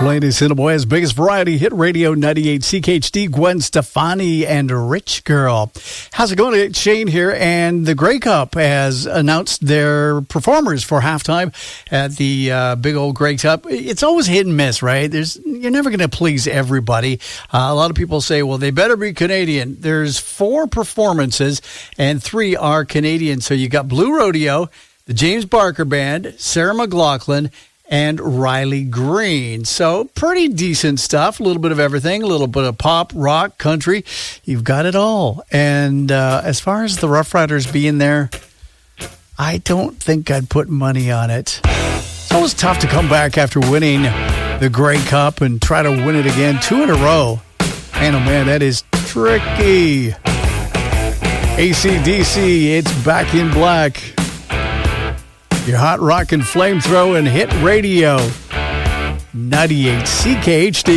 Playing his Cinnabon's biggest variety hit radio 98 CKHD, Gwen Stefani and Rich Girl. How's it going? Shane here, and the Grey Cup has announced their performers for halftime at the big old Grey Cup. It's always hit and miss, right? You're never going to please everybody. A lot of people say, well, they better be Canadian. There's 4 performances, and 3 are Canadian. So you got Blue Rodeo, the James Barker Band, Sarah McLachlan, and Riley Green. So pretty decent stuff. A little bit of everything. A little bit of pop, rock, country. You've got it all. And as far as the Rough Riders being there, I don't think I'd put money on it. It's always tough to come back after winning the Grey Cup and try to win it again 2 in a row. Man, oh man, that is tricky. AC/DC, it's Back in Black. Your hot rock and flamethrower and hit radio 98 CKHD.